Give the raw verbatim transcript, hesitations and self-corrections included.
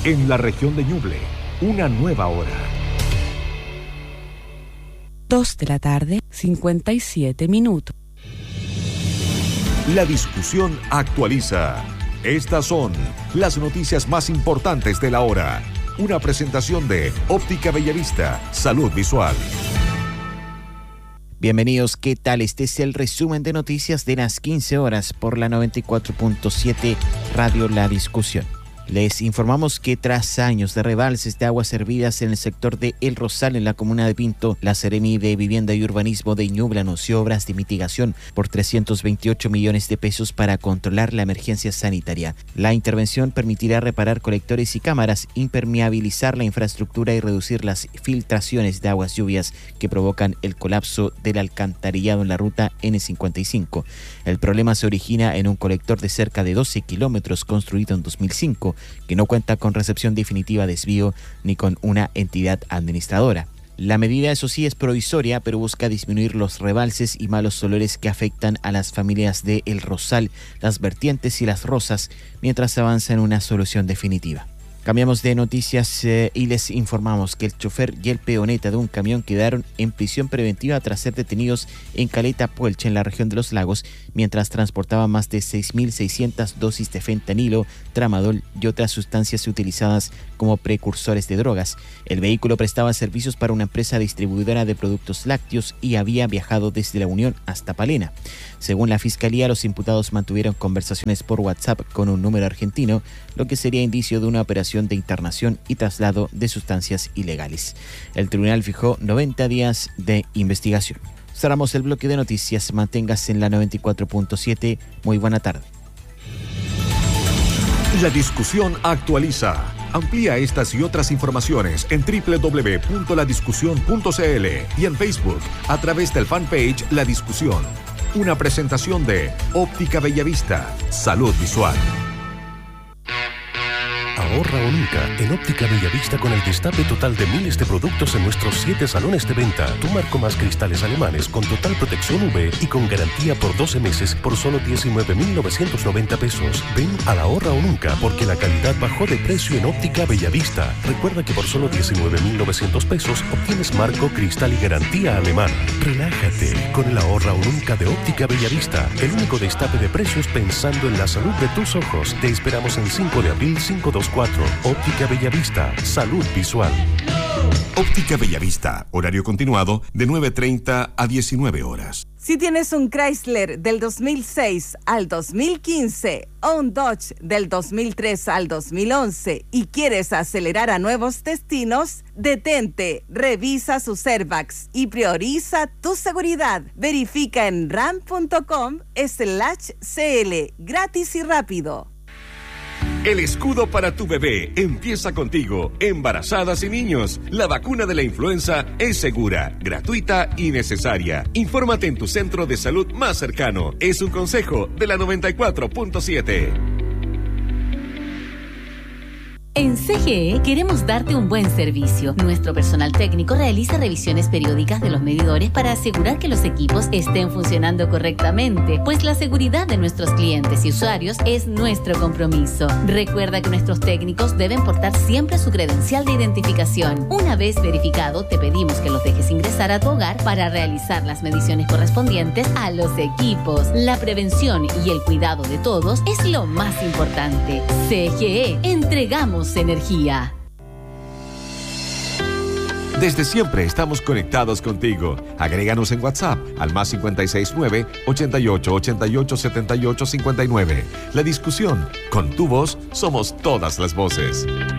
En la región de Ñuble, una nueva hora. Dos de la tarde, cincuenta y siete minutos. La discusión actualiza. Estas son las noticias más importantes de la hora. Una presentación de Óptica Bellavista, Salud Visual. Bienvenidos, ¿qué tal? Este es el resumen de noticias de las quince horas por la noventa y cuatro punto siete Radio La Discusión. Les informamos que tras años de rebalses de aguas servidas en el sector de El Rosal, en la comuna de Pinto, la Seremi de Vivienda y Urbanismo de Ñuble anunció obras de mitigación por trescientos veintiocho millones de pesos para controlar la emergencia sanitaria. La intervención permitirá reparar colectores y cámaras, impermeabilizar la infraestructura y reducir las filtraciones de aguas lluvias que provocan el colapso del alcantarillado en la ruta ene cincuenta y cinco. El problema se origina en un colector de cerca de doce kilómetros construido en dos mil cinco, que no cuenta con recepción definitiva de desvío ni con una entidad administradora. La medida, eso sí, es provisoria, pero busca disminuir los rebalses y malos olores que afectan a las familias de El Rosal, Las Vertientes y Las Rosas, mientras avanza en una solución definitiva. Cambiamos de noticias eh, y les informamos que el chofer y el peoneta de un camión quedaron en prisión preventiva tras ser detenidos en Caleta Puelche, en la región de Los Lagos, mientras transportaban más de seis mil seiscientas dosis de fentanilo, tramadol y otras sustancias utilizadas como precursores de drogas. El vehículo prestaba servicios para una empresa distribuidora de productos lácteos y había viajado desde La Unión hasta Palena. Según la Fiscalía, los imputados mantuvieron conversaciones por WhatsApp con un número argentino, lo que sería indicio de una operación de internación y traslado de sustancias ilegales. El tribunal fijó noventa días de investigación. Cerramos el bloque de noticias. Manténgase en la noventa y cuatro punto siete. Muy buena tarde. La discusión actualiza. Amplía estas y otras informaciones en doble u doble u doble u punto la discusión punto c l y en Facebook a través del fanpage La Discusión. Una presentación de Óptica Bellavista, Salud Visual. Ahorra o nunca en Óptica Bellavista con el destape total de miles de productos en nuestros siete salones de venta. Tu marco más cristales alemanes con total protección U V y con garantía por doce meses por solo diecinueve mil novecientos noventa pesos. Ven a la ahorra o nunca porque la calidad bajó de precio en Óptica Bellavista. Recuerda que por solo diecinueve mil novecientos pesos obtienes marco, cristal y garantía alemana. Relájate con el ahorra o nunca de Óptica Bellavista. El único destape de precios pensando en la salud de tus ojos. Te esperamos en cinco de abril cinco dos cuatro. Óptica Bellavista, Salud Visual. Óptica Bellavista, horario continuado de nueve treinta a diecinueve horas. Si tienes un Chrysler del dos mil seis al dos mil quince o un Dodge del dos mil tres al dos mil once y quieres acelerar a nuevos destinos, detente, revisa sus airbags y prioriza tu seguridad. Verifica en ram punto com slash cl, gratis y rápido. El escudo para tu bebé empieza contigo, embarazadas y niños. La vacuna de la influenza es segura, gratuita y necesaria. Infórmate en tu centro de salud más cercano. Es un consejo de la noventa y cuatro punto siete. En C G E queremos darte un buen servicio. Nuestro personal técnico realiza revisiones periódicas de los medidores para asegurar que los equipos estén funcionando correctamente, pues la seguridad de nuestros clientes y usuarios es nuestro compromiso. Recuerda que nuestros técnicos deben portar siempre su credencial de identificación. Una vez verificado, te pedimos que los dejes ingresar a tu hogar para realizar las mediciones correspondientes a los equipos. La prevención y el cuidado de todos es lo más importante. C G E, entregamos energía. Desde siempre estamos conectados contigo. Agréganos en WhatsApp al más cinco seis nueve, ochenta y ocho, ochenta y ocho, setenta y ocho, cincuenta y nueve. La Discusión. Con tu voz somos todas las voces.